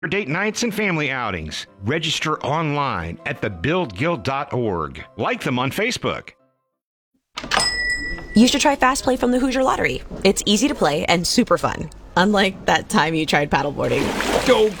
For date nights and family outings, register online at thebuildguild.org. Like them on Facebook. You should try Fast Play from the Hoosier Lottery. It's easy to play and super fun. Unlike that time you tried paddleboarding. Go!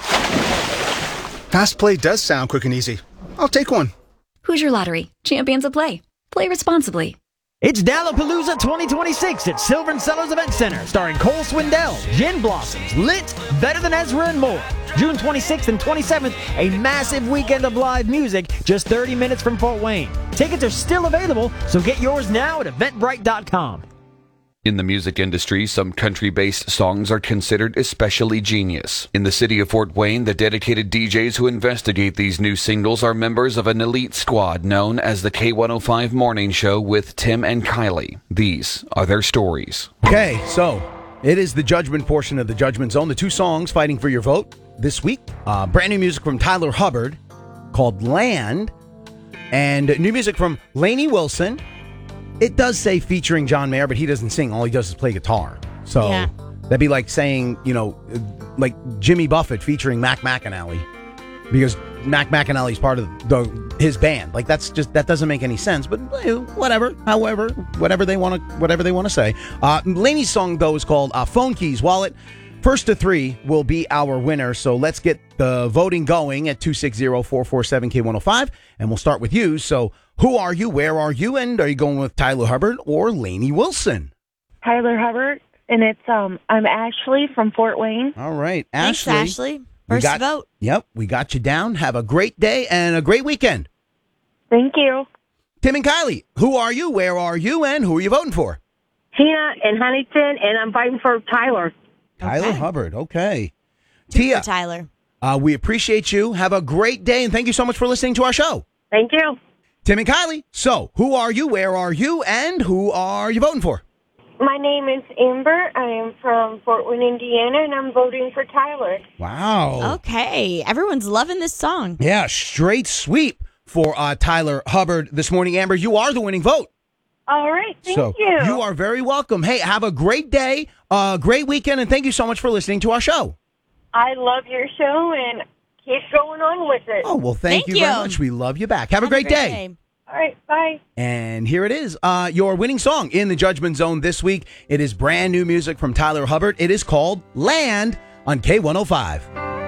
Fast Play does sound quick and easy. I'll take one. Hoosier Lottery. Champions of play. Play responsibly. It's Dallapalooza 2026 at Silver and Cellars Event Center, starring Cole Swindell, Gin Blossoms, Lit, Better Than Ezra, and more. June 26th and 27th, a massive weekend of live music just 30 minutes from Fort Wayne. Tickets are still available, so get yours now at eventbrite.com. In the music industry, some country-based songs are considered especially genius. In the city of Fort Wayne, the dedicated DJs who investigate these new singles are members of an elite squad known as the K105 Morning Show with Tim and Kylie. These are their stories. Okay, so it is the judgment portion of the Judgment Zone. The two songs fighting for your vote this week. Brand new music from Tyler Hubbard called Land, and new music from Lainey Wilson. It does say featuring John Mayer, but he doesn't sing. All he does is play guitar. So that'd be like saying, like Jimmy Buffett featuring Mac McAnally, because Mac McAnally's part of his band. Like that doesn't make any sense. But whatever. However, whatever they want to say. Lainey's song though is called Phone Keys Wallet. First to three will be our winner. So let's get the voting going at 260-447-K105, and we'll start with you. So who are you? Where are you? And are you going with Tyler Hubbard or Lainey Wilson? Tyler Hubbard, and it's I'm Ashley from Fort Wayne. All right, Thanks, Ashley. Ashley. First vote. Yep, we got you down. Have a great day and a great weekend. Thank you. Tim and Kylie, who are you? Where are you? And who are you voting for? Tina in Huntington, and I'm fighting for Tyler. Tyler Hubbard, okay. Tia, Tyler. We appreciate you. Have a great day, and thank you so much for listening to our show. Thank you. Tim and Kylie, so who are you, where are you, and who are you voting for? My name is Amber. I am from Fort Wayne, Indiana, and I'm voting for Tyler. Wow. Okay, everyone's loving this song. Yeah, straight sweep for Tyler Hubbard this morning. Amber, you are the winning vote. All right, thank you. You are very welcome. Hey, have a great day, great weekend, and thank you so much for listening to our show. I love your show, and keep going on with it. Oh, well, thank you very much. We love you back. Have a great day. All right, bye. And here it is, your winning song in the Judgment Zone this week. It is brand new music from Tyler Hubbard. It is called Land on K105.